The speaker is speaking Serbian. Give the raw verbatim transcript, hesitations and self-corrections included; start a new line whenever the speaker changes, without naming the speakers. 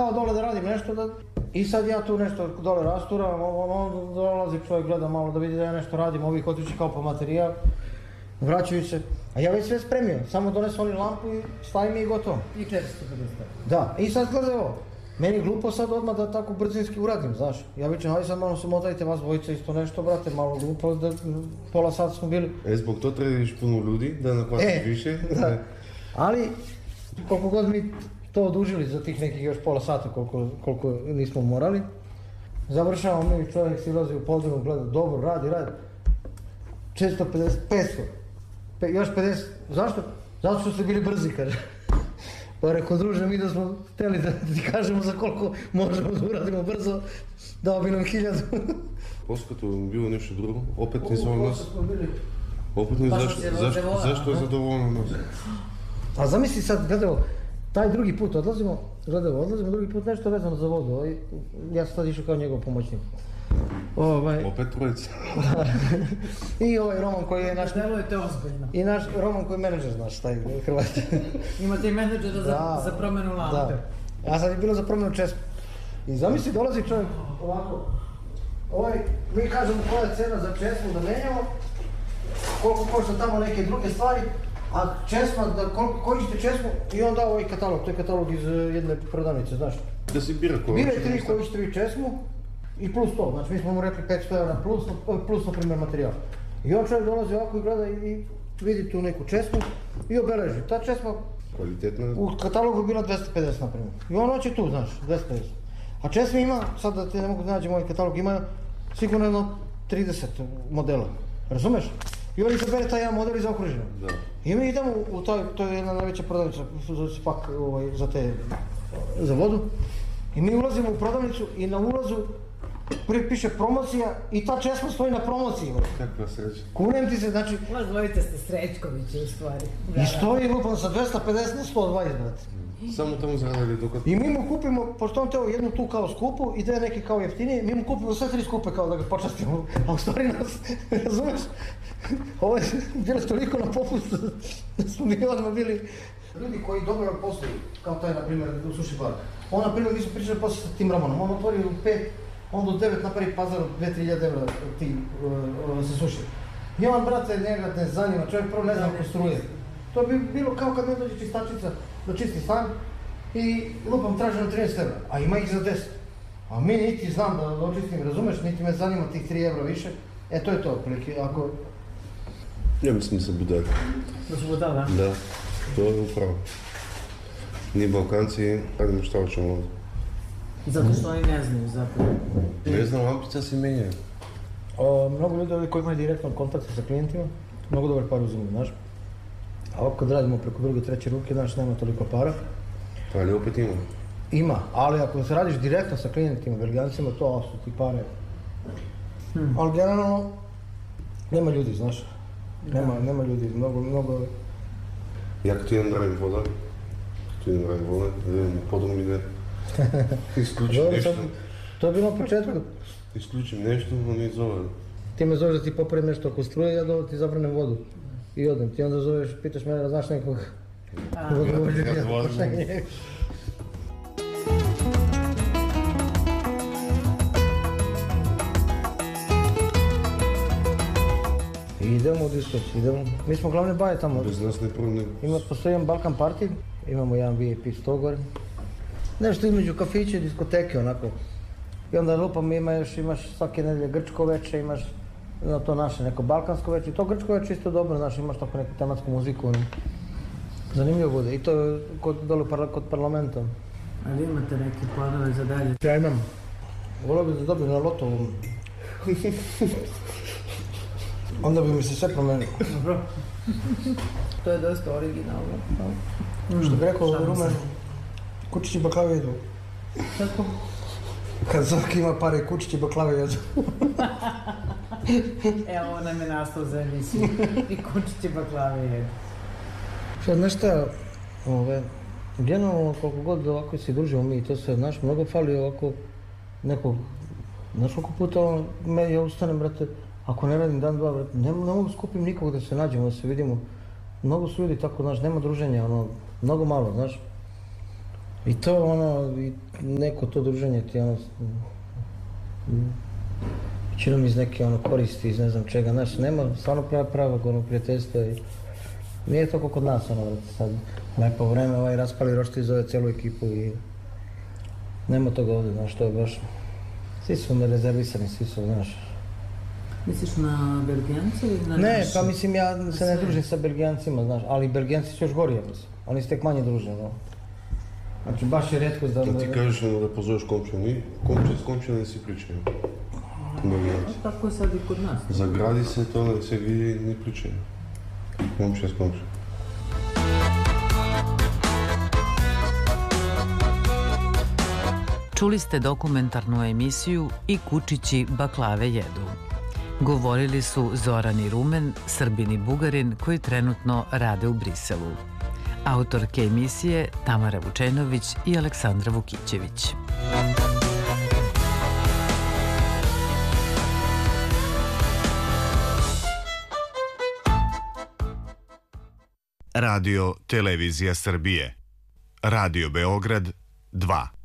dao dole da radim nešto da... I sad ja tu nešto dole rasturam, on dolazi čovjek gleda malo da vidi da ja nešto radim, ovih otići kao po materijal, vraćaju se, a ja već sve spremio, samo donesu oni lampu i stavim i gotovo.
I četiristo pedeset.
Da, i sad gledaj ovo, meni je glupo sad odmah da tako brzinski uradim, znaš, ja vičem, hajde sad malo se motajte vas dvojice isto nešto, brate, malo glupo, da pola sata smo bili.
E, zbog to trebaš puno ljudi, da nakvatiš
e,
više.
Da. Ali, koliko god mi to odužili za tih nekih još pola sata koliko, koliko nismo morali, završavamo mi, čovjek si ulazi u podrumu, gleda, dobro, radi, radi, četiristo pedeset, petsto, Pe, još pedeset, zašto? Zato što ste bili brzi, kaže. Pa rekao, druže, mi da smo htjeli da ti kažemo za koliko možemo da uradimo brzo, dao bi nam hiljadu.
Oskato bilo nešto drugo, opet nisam vam nas... Opet ne, zašto, zašto, zašto je zadovoljno nas?
A zamisli sad, gledaj, taj drugi put odlazimo, gledaj, odlazimo drugi put nešto vezano za vodu, ja sam sad išao kao njegov pomoćnik. Ovaj...
Opet trojica.
I ovaj Roman koji je naš...
Delujete ozbiljno.
I naš Roman koji je menadžer, znaš, taj Hrvat.
Imate i menadžera za, da, za promjenu lampe.
Da. A sad je bilo za promjenu česmu. I zamisli, dolazi čovjek ovako, ovaj, mi kažemo koja je cena za česmu da menjamo, koliko košta tamo neke druge stvari, a česma, da koliko kojište česmu, i on dao ovaj katalog, to je katalog iz jedne prodavnice, znaš.
Da si bira koju?
Birajte vi kojište vi česmu i plus to, znači mi smo mu rekli petsto eura plus, plus na primjer materijal. I on čovjek dolazi ovako i gleda i vidi tu neku česmu i obeleži. Ta česma
kvalitetna
u katalogu je bila dvesta pedeset na primjer. I on hoće tu, znaš, dvesta pedeset. A česme ima, sad da te ne mogu da nađem ovaj katalog, ima sigurno jedno trideset modela, razumeš? I oni se bere taj jedan model i zaokružimo. I mi idemo u taj, to je jedna najveća prodavnica pak, ovaj, za te, za vodu. I mi ulazimo u prodavnicu i na ulazu prije piše promocija i ta česma stoji na promociji.
Kakva sreća.
Kunem ti se, znači...
Vas dvojice ste Srećkovići u stvari.
I stoji lupam sa dvesta pedeset na sto dvadeset, brate.
Samo tamo zaradili dok...
I mi mu kupimo, pošto on teo jednu tu kao skupu i da je neki kao jeftinije, mi mu kupimo sve tri skupe kao da ga počastimo. A u stvari nas, razumeš, ovo je bilo toliko na popustu da smo mi odmah bili ljudi koji dobro posluju, kao taj na primjer u suši bar. On na primjer, mi smo pričali posle sa tim Romanom, on otvori u pet, on do devet napravi pazar od dve do tri hiljade evra ti uh, se suši. I on, brate, njega ne zanima, čovjek prvo ne zna ko struje. To bi bilo kao kad ne dođe čistačica da čisti stan i lupam traže na trinaest evra, a ima ih za deset. A mi niti znam da očistim, razumeš, niti me zanima tih tri evra više. E, to je to, otprilike, ako...
Ja mislim da se budali.
Da su budali, da?
Da, to je upravo. Ni Balkanci, radimo šta hoćemo ovdje.
Zato što oni ne znaju zapravo.
Ne znam, lampica se menjaju.
Mnogo ljudi ovdje koji imaju direktno kontakt sa klijentima, mnogo dobar par uzimaju, znaš. A ovako kad radimo preko druge, treće ruke, znaš, nema toliko para.
Pa ali opet ima?
Ima, ali ako se radiš direktno sa klijentima, Belgijancima, to su ti pare. Hmm. Ali generalno, nema ljudi, znaš. Nema, nema ljudi, mnogo, mnogo...
Ja kad idem da radim voda, kad idem da radim voda, da idem podom ide, isključim nešto.
To je bilo na početku.
Isključim nešto, on mi zove.
Ti me zoveš da ti popravim nešto oko struje, ja dobro ti zabranem vodu. I odem, ti onda zoveš, pitaš mene da znaš nekog vodovođenja. Idemo u diskoć, idemo. Mi smo glavne baje tamo.
Bez nas ne prvo ne...
Ima, postoji jedan Balkan Party, imamo jedan V I P sto gore. Nešto između kafiće i diskoteke, onako. I onda lupam, ima još, imaš svake nedelje grčko veče, imaš no, to naše neko balkansko veče. I to grčko veče isto dobro, znaš, imaš tako neku tematsku muziku. Ono. Zanimljivo bude. I to je kod, dole par, kod parlamenta.
Ali imate neke planove za dalje?
Ja imam. Volio bi da dobijem na lotovu. Onda bi mi se sve promenilo.
Dobro. To je dosta originalno.
Mm. Što bi rekao Rumen, kučići baklave jedu.
Tako?
Kad svaki ima pare, kučići baklave jedu.
Evo, ovo nam je nastav za emisiju. I kučići baklave jedu.
Sad, znaš šta, ove, generalno koliko god ovako se družimo mi, to se, znaš, mnogo fali ovako nekog, znaš koliko puta ono, me, ja ustanem, brate, ako ne radim dan, dva, brate, ne, ne mogu skupim nikog da se nađemo, da se vidimo. Mnogo su ljudi tako, znaš, nema druženja, ono, mnogo malo, znaš. I to ono, i neko to druženje ti ono, činom iz neke ono koristi, iz ne znam čega, znaš, nema stvarno pravog ono prijateljstva i nije to kako kod nas ono, sad lepo vreme, ovaj raspali roštilj zove celu ekipu i nema toga ovdje, znaš, to je baš, svi su me rezervisani, svi su, znaš.
Misliš na Belgijance ili na
Ne,
naše?
pa mislim ja se ne družim sa Belgijancima, znaš, ali Belgijanci su još gori, ja mislim, oni se tek manje druže, no. Znači baš je retkost da...
Da ti kažeš ono da pozoveš komšiju, komšija s komšija ne si pričaju. Belgijanci.
Tako je sad i kod nas.
Zagradi se to, ne se vidi, ne pričaju. Komšija s komšija.
Čuli ste dokumentarnu emisiju I kučići baklave jedu. Govorili su Zoran i Rumen, Srbin i Bugarin koji trenutno rade u Briselu. Autorke emisije Tamara Vučenović i Aleksandra Vukićević.
Radio Televizija Srbije. Radio Beograd dva.